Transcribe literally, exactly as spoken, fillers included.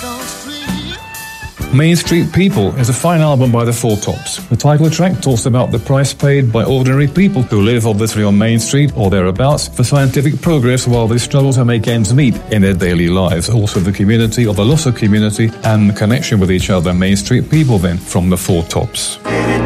Main Street People is a fine album by the Four Tops. The title track talks about the price paid by ordinary people who live obviously on Main Street or thereabouts for scientific progress while they struggle to make ends meet in their daily lives. Also the community or the loss of community and the connection with each other. Main Street People then from the Four Tops.